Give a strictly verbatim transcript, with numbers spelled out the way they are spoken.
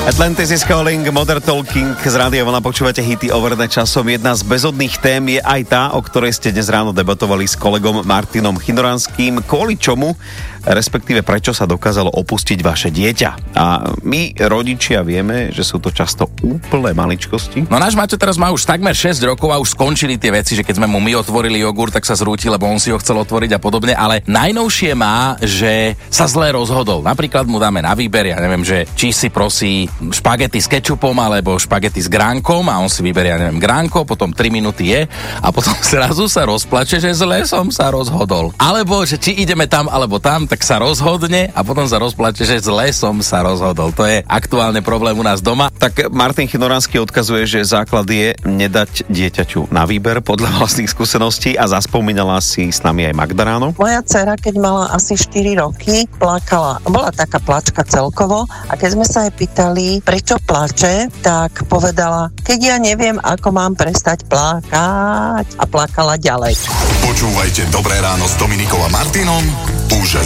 Atlantis is calling, Modern Talking z Rádia Vlna, počúvate hity overné časom. Jedna z bezodných tém je aj tá, o ktorej ste dnes ráno debatovali s kolegom Martinom Chinoranským, kvôli čomu, respektíve prečo sa dokázalo opustiť vaše dieťa. A my, rodičia, vieme, že sú to často úplné maličkosti. No náš Maťo teraz má už takmer šesť rokov a už skončili tie veci, že keď sme mu my otvorili jogurt, tak sa zrúti, lebo on si ho chcel otvoriť a podobne, ale najnovšie má, že sa zle rozhodol. Napríklad mu dáme na výber, ja neviem, že či si prosí špagety s kečupom alebo špagety s gránkom a on si vyberie, ja neviem, gránko, potom tri minúty je a potom zrazu sa rozplače, že zle som sa rozhodol. Alebo že či ideme tam alebo tam, tak sa rozhodne a potom sa rozplače, že zle som sa rozhodol. To je aktuálne problém u nás doma. Tak Martin Chinoranský odkazuje, že základ je nedať dieťaťu na výber podľa vlastných skúseností a zaspomínala si s nami aj Magda ráno. Moja dcera, keď mala asi štyri roky, plakala. Bola taká plačka celkovo a keď sme sa jej pýtali, prečo plače, tak povedala, keď ja neviem, ako mám prestať plakať, a plakala ďalej. Počúvajte Dobré ráno s Dominikou a Martinom už